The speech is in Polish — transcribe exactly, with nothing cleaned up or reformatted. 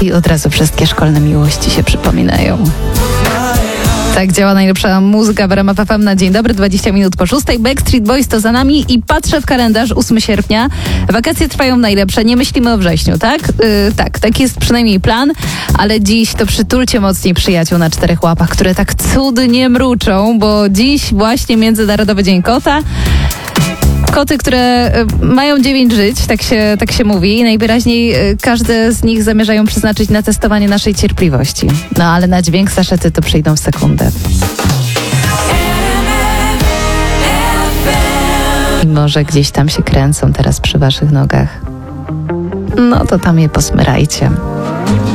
I od razu wszystkie szkolne miłości się przypominają. Tak działa najlepsza muzyka w R M F F M na dzień dobry, dwadzieścia minut po szóstej. Backstreet Boys to za nami i patrzę w kalendarz, ósmego sierpnia. Wakacje trwają najlepsze, nie myślimy o wrześniu, tak? Yy, tak, taki jest przynajmniej plan, ale dziś to przytulcie mocniej przyjaciół na czterech łapach, które tak cudnie mruczą, bo dziś właśnie Międzynarodowy Dzień Kota. Koty, które mają dziewięć żyć, tak się, tak się mówi. I najwyraźniej każde z nich zamierzają przeznaczyć na testowanie naszej cierpliwości. No ale na dźwięk saszety to przyjdą w sekundę. I może gdzieś tam się kręcą teraz przy waszych nogach. No to tam je posmyrajcie.